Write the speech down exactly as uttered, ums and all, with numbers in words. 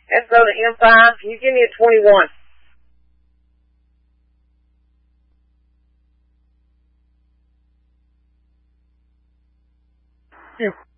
Let's go to M five. Can you give me a twenty-one? Yeah.